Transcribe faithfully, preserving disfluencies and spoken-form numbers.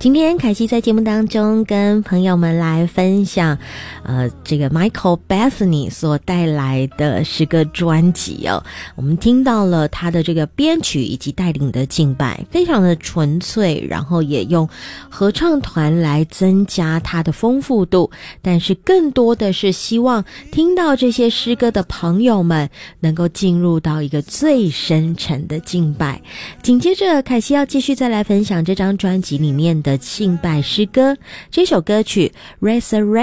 今天凯西在节目当中跟朋友们来分享呃，这个 Michael Bethany 所带来的诗歌专辑哦。我们听到了他的这个编曲以及带领的敬拜，非常的纯粹，然后也用合唱团来增加它的丰富度，但是更多的是希望听到这些诗歌的朋友们能够进入到一个最深沉的敬拜。紧接着凯西要继续再来分享这张专辑里面的敬拜诗歌，这首歌曲 Resurrection